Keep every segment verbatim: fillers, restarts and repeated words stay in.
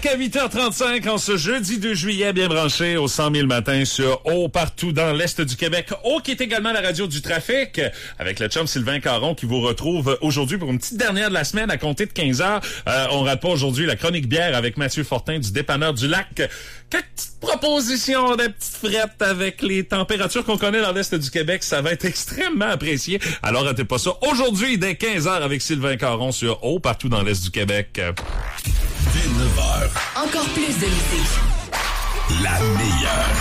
Jusqu'à huit heures trente-cinq en ce jeudi deux juillet, bien branché au cent mille matins sur Haut partout dans l'Est du Québec. Haut qui est également la radio du trafic avec le chum Sylvain Caron qui vous retrouve aujourd'hui pour une petite dernière de la semaine à compter de quinze heures. Euh, on rate pas aujourd'hui la chronique bière avec Mathieu Fortin du Dépanneur du Lac. Quelques petites propositions de petites frettes avec les températures qu'on connaît dans l'Est du Québec. Ça va être extrêmement apprécié. Alors ratez pas ça. Aujourd'hui, dès quinze heures avec Sylvain Caron sur Haut partout dans l'Est du Québec. Dès neuf heures. Encore plus de musique. La meilleure.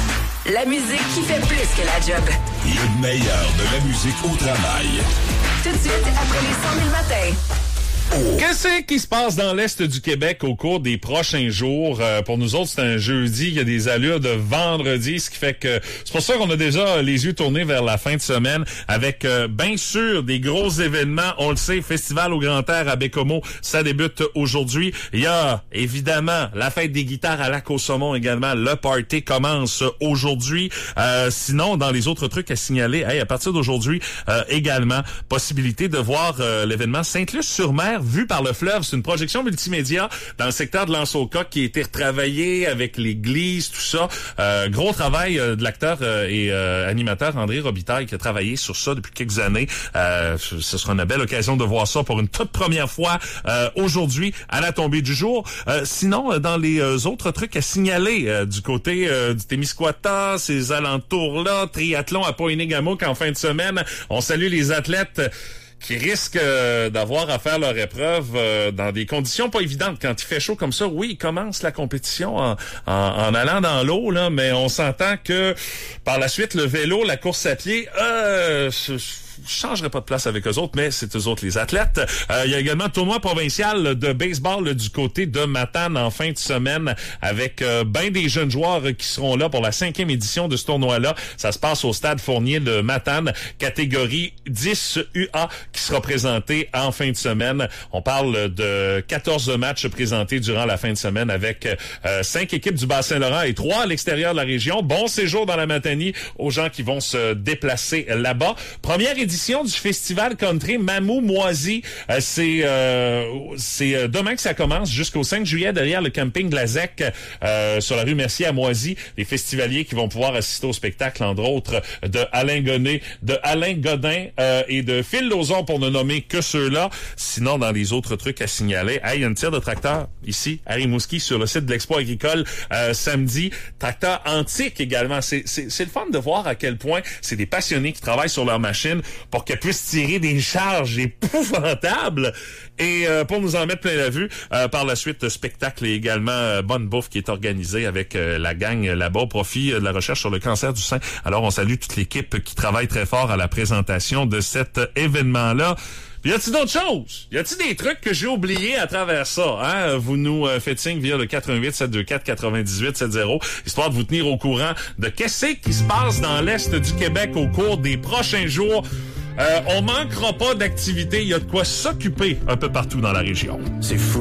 La musique qui fait plus que la job. Le meilleur de la musique au travail. Tout de suite, après les cent mille matins. Qu'est-ce qui se passe dans l'Est du Québec au cours des prochains jours? Euh, pour nous autres, c'est un jeudi, il y a des allures de vendredi, ce qui fait que c'est pour ça qu'on a déjà les yeux tournés vers la fin de semaine avec, euh, bien sûr, des gros événements. On le sait, Festival au Grand Air à Bécomo, ça débute aujourd'hui. Il y a, évidemment, la fête des guitares à Lac-au-Saumon également. Le party commence aujourd'hui. Euh, sinon, dans les autres trucs à signaler, hey, à partir d'aujourd'hui, euh, également, possibilité de voir euh, l'événement Sainte-Luce-sur-Mer vu par le fleuve. C'est une projection multimédia dans le secteur de l'Anse-au-Coq qui a été retravaillée avec l'église, tout ça. Euh, gros travail euh, de l'acteur euh, et euh, animateur André Robitaille qui a travaillé sur ça depuis quelques années. Euh, ce sera une belle occasion de voir ça pour une toute première fois euh, aujourd'hui à la tombée du jour. Euh, sinon, euh, dans les euh, autres trucs à signaler euh, du côté euh, du Témiscouata, ces alentours-là, triathlon à Pointe-Égamouk en fin de semaine. On salue les athlètes qui risquent euh, d'avoir à faire leur épreuve euh, dans des conditions pas évidentes. Quand il fait chaud comme ça, oui, il commence la compétition en, en, en allant dans l'eau, là, mais on s'entend que par la suite, le vélo, la course à pied, euh, je, je changerai pas de place avec eux autres, mais c'est eux autres les athlètes. Euh, il y a également le tournoi provincial de baseball là, du côté de Matane en fin de semaine avec euh, ben des jeunes joueurs qui seront là pour la cinquième édition de ce tournoi-là. Ça se passe au Stade Fournier de Matane, catégorie dix U A qui sera présenté en fin de semaine. On parle de quatorze matchs présentés durant la fin de semaine avec euh, cinq équipes du Bas-Saint-Laurent et trois à l'extérieur de la région. Bon séjour dans la Matanie aux gens qui vont se déplacer là-bas. Première édition du festival country Mamou Moisi. Euh, c'est euh, c'est demain que ça commence jusqu'au cinq juillet derrière le camping Glazec euh, sur la rue Mercier à Moisi. Les festivaliers qui vont pouvoir assister au spectacle, entre autres, de Alain Gonnet, de Alain Godin euh, et de Phil Lauzon pour ne nommer que ceux-là. Sinon, dans les autres trucs à signaler, hey, il y a une tire de tracteur ici à Rimouski sur le site de l'Expo agricole euh, samedi. Tracteur antique également. C'est, c'est, c'est le fun de voir à quel point c'est des passionnés qui travaillent sur leur machine pour qu'elle puisse tirer des charges épouvantables et euh, pour nous en mettre plein la vue. Euh, par la suite, spectacle et également euh, bonne bouffe qui est organisée avec euh, la gang là-bas au profit euh, de la recherche sur le cancer du sein. Alors, on salue toute l'équipe qui travaille très fort à la présentation de cet événement-là. Puis y a-t-il d'autres choses? Y a-t-il des trucs que j'ai oubliés à travers ça? Hein? Vous nous euh, faites signe via le quatre un huit sept deux quatre quatre-vingt-dix-huit soixante, histoire de vous tenir au courant de qu'est-ce qui se passe dans l'Est du Québec au cours des prochains jours. Euh, on manquera pas d'activités. Il y a de quoi s'occuper un peu partout dans la région. C'est fou.